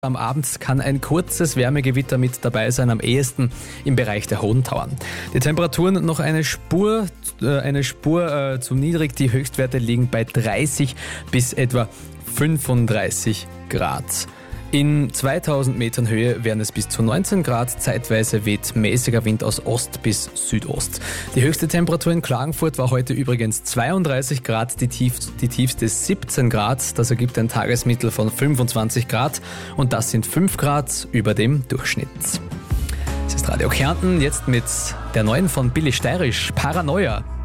Am Abend kann ein kurzes Wärmegewitter mit dabei sein, am ehesten im Bereich der Hohen Tauern. Die Temperaturen noch eine Spur zu niedrig. Die Höchstwerte liegen bei 30 bis etwa 35 Grad. In 2000 Metern Höhe wären es bis zu 19 Grad. Zeitweise weht mäßiger Wind aus Ost bis Südost. Die höchste Temperatur in Klagenfurt war heute übrigens 32 Grad, die tiefste 17 Grad. Das ergibt ein Tagesmittel von 25 Grad und das sind 5 Grad über dem Durchschnitt. Es ist Radio Kärnten, jetzt mit der neuen von Billy Steirisch, Paranoia.